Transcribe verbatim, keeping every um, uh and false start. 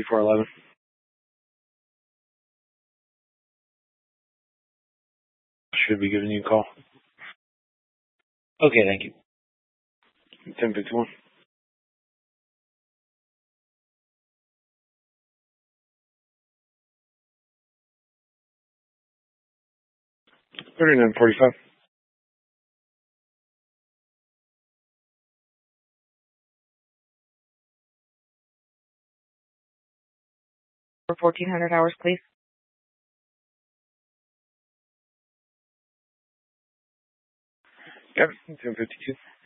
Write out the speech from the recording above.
four eleven. Should be giving you a call. Okay, thank you. ten fifty-one. thirty-nine forty-five. For fourteen hundred hours, please. Yep, ten fifty-two.